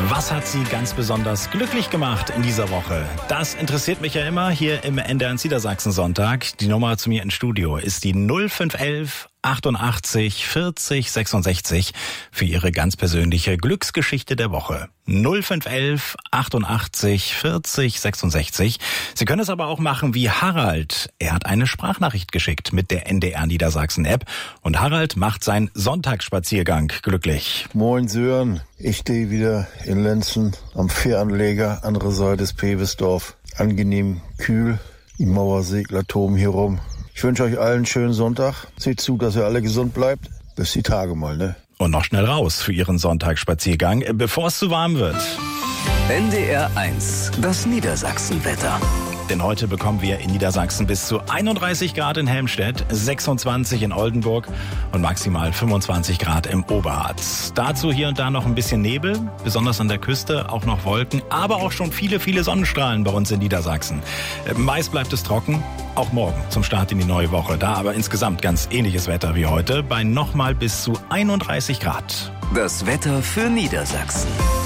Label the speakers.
Speaker 1: Was hat Sie ganz besonders glücklich gemacht in dieser Woche? Das interessiert mich ja immer hier im NDR Niedersachsen Sonntag. Die Nummer zu mir ins Studio ist die 0511 88 40 66 für Ihre ganz persönliche Glücksgeschichte der Woche. 0511 88 40 66. Sie können es aber auch machen wie Harald. Er hat eine Sprachnachricht geschickt mit der NDR Niedersachsen App und Harald macht seinen Sonntagsspaziergang glücklich.
Speaker 2: Moin Sören, ich stehe wieder in Lenzen am Fähranleger, andere Seite des Pewesdorf. Angenehm kühl, die Mauersegler toben hier rum. Ich wünsche euch allen einen schönen Sonntag. Seht zu, dass ihr alle gesund bleibt. Bis die Tage mal, ne?
Speaker 1: Und noch schnell raus für Ihren Sonntagsspaziergang, bevor es zu warm wird.
Speaker 3: NDR 1, das Niedersachsenwetter.
Speaker 1: Denn heute bekommen wir in Niedersachsen bis zu 31 Grad in Helmstedt, 26 in Oldenburg und maximal 25 Grad im Oberharz. Dazu hier und da noch ein bisschen Nebel, besonders an der Küste, auch noch Wolken, aber auch schon viele Sonnenstrahlen bei uns in Niedersachsen. Meist bleibt es trocken, auch morgen zum Start in die neue Woche. Da aber insgesamt ganz ähnliches Wetter wie heute, bei nochmal bis zu 31 Grad.
Speaker 3: Das Wetter für Niedersachsen.